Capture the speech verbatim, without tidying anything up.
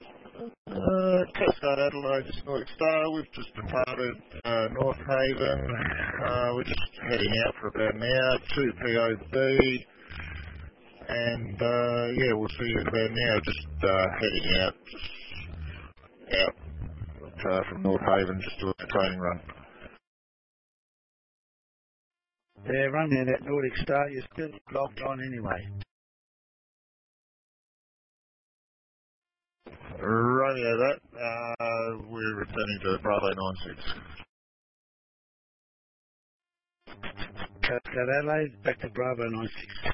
Uh, Cascade Adelaide, just Nordic Star. We've just departed uh, North Haven. Uh, we're just heading out for about an hour to P O B. And, uh, yeah, we'll see you in about an hour. Just uh, heading out, just out uh, from North Haven, just doing a training run. Yeah, run there, that Nordic Star. You're still locked on anyway. Radio that. Uh, we're returning to Bravo nine six. Cascade Adelaide, back to Bravo nine six.